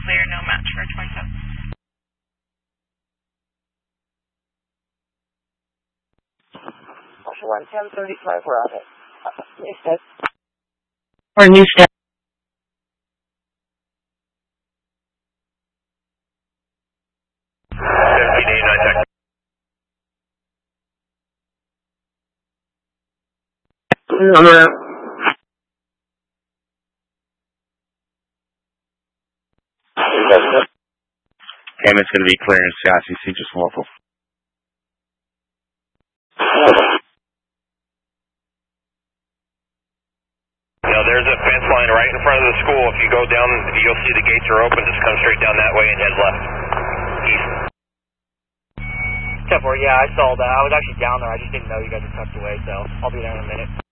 clear, no match for 27. Marshall 11035, we're on it. Newstead. Or Newstead. Payment's going to be clearance, CICC, just local. There's a fence line right in front of the school. If you go down, you'll see the gates are open. Just come straight down that way and head left. East. 10-4, yeah, I saw that. I was actually down there. I just didn't know you guys were tucked away, so I'll be there in a minute.